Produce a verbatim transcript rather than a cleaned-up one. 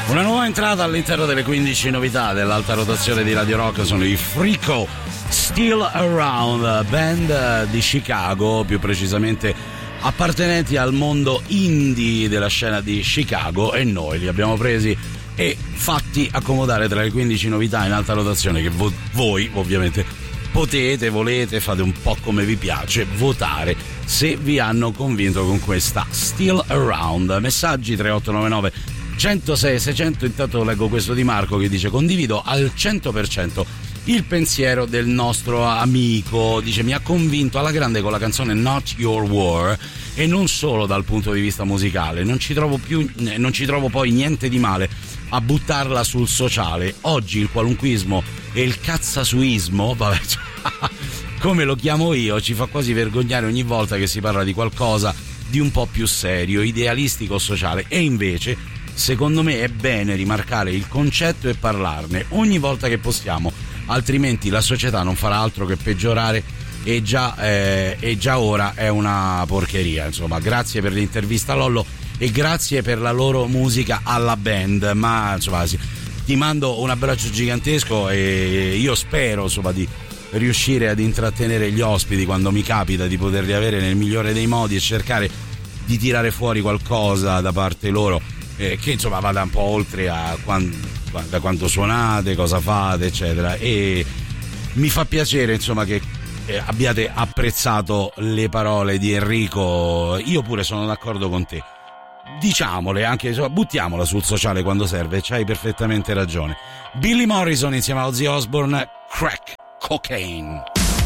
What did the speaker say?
Una nuova entrata all'interno delle quindici novità dell'alta rotazione di Radio Rock sono i Frico, Still Around, band di Chicago, più precisamente appartenenti al mondo indie della scena di Chicago, e noi li abbiamo presi e fatti accomodare tra le quindici novità in alta rotazione che vo- voi ovviamente potete, volete, fate un po' come vi piace, votare se vi hanno convinto con questa Still Around. Messaggi tre otto nove nove centosei seicento. Intanto leggo questo di Marco che dice: condivido al cento per cento il pensiero del nostro amico, dice mi ha convinto alla grande con la canzone Not Your War, e non solo dal punto di vista musicale, non ci trovo più non ci trovo poi niente di male a buttarla sul sociale. Oggi il qualunquismo e il cazzasuismo, vabbè, come lo chiamo io, ci fa quasi vergognare ogni volta che si parla di qualcosa di un po' più serio, idealistico o sociale, e invece secondo me è bene rimarcare il concetto e parlarne ogni volta che possiamo, altrimenti la società non farà altro che peggiorare, e già, eh, e già ora è una porcheria. Insomma, grazie per l'intervista Lollo e grazie per la loro musica alla band, ma insomma sì, ti mando un abbraccio gigantesco e io spero insomma di riuscire ad intrattenere gli ospiti quando mi capita di poterli avere nel migliore dei modi e cercare di tirare fuori qualcosa da parte loro, eh, che insomma vada un po' oltre a quando, da quanto suonate, cosa fate eccetera. E mi fa piacere insomma che eh, abbiate apprezzato le parole di Enrico. Io pure sono d'accordo con te, diciamole anche, insomma, buttiamola sul sociale quando serve, c'hai perfettamente ragione. Billy Morrison insieme a Ozzy Osbourne, Crack Cocaine.